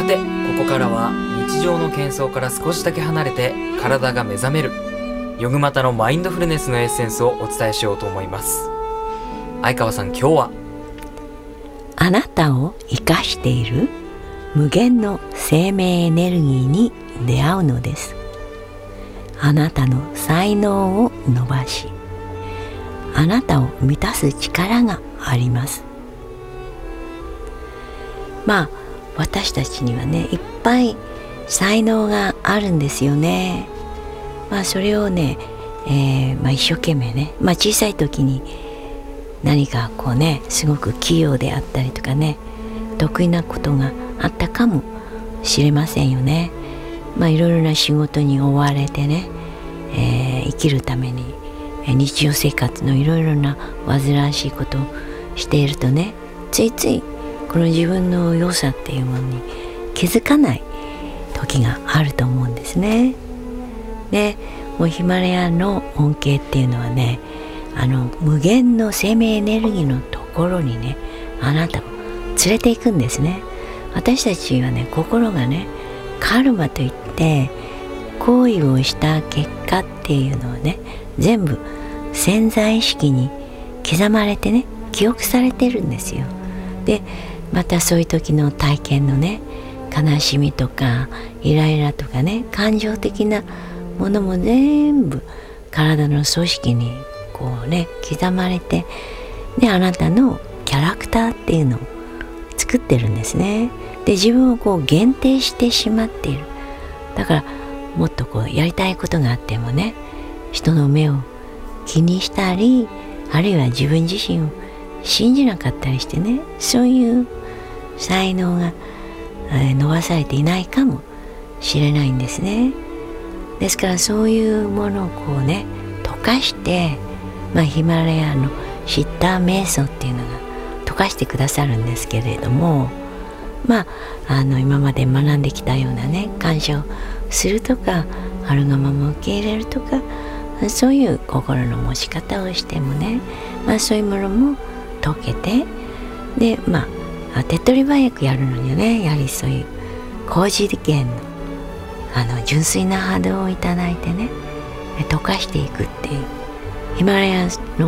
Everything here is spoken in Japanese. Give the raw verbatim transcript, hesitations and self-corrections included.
てここからは日常の喧騒から少しだけ離れて体が目覚めるヨグマタのマインドフルネスのエッセンスをお伝えしようと思います。相川さん、今日はあなたを生かしている無限の生命エネルギーに出会うのです。あなたの才能を伸ばし、あなたを満たす力があります。まあ私たちにはね、いっぱい才能があるんですよね。まあそれをね、えーまあ、一生懸命ね、まあ小さい時に何かこうね、すごく器用であったりとかね、得意なことがあったかもしれませんよね。まあいろいろな仕事に追われてね、えー、生きるために日常生活のいろいろな煩わしいことをしているとね、ついついこの自分の良さっていうものに気づかない時があると思うんですね。で、もうヒマラヤの恩恵っていうのはね、あの無限の生命エネルギーのところにね、あなたを連れていくんですね。私たちはね、心がね、カルマといって行為をした結果っていうのをね、全部潜在意識に刻まれてね、記憶されてるんですよ。で、またそういう時の体験のね、悲しみとかイライラとかね、感情的なものも全部体の組織にこうね、刻まれて、であなたのキャラクターっていうのを作ってるんですね。で、自分をこう限定してしまっている。だからもっとこうやりたいことがあってもね、人の目を気にしたり、あるいは自分自身を信じなかったりしてね、そういう才能が、えー、伸ばされていないかもしれないんですね。ですからそういうものをこうね、溶かして、まあ、ヒマラヤのシッター瞑想っていうのが溶かしてくださるんですけれども、まあ、あの今まで学んできたようなね、感謝をするとか、あるがまま受け入れるとか、そういう心の持ち方をしてもね、まあ、そういうものも解けて、で、まあ手っ取り早くやるのにはね、やはりそういう高次元のあの純粋な波動をいただいてね、溶かしていくっていうヒマラヤの